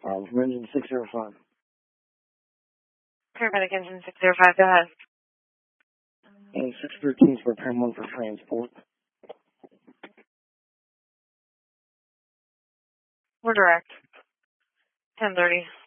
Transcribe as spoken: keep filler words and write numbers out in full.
Um, from engine six zero five. Paramedic engine six zero five, go ahead. And six thirteen is for Paramount for transport. We're direct. ten thirty.